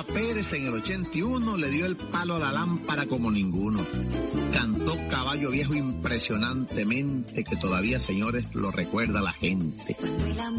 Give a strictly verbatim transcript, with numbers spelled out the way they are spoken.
Pérez en el ochenta y uno le dio el palo a la lámpara como ninguno. Cantó Caballo Viejo impresionantemente, que todavía, señores, lo recuerda la gente. Cuando el amor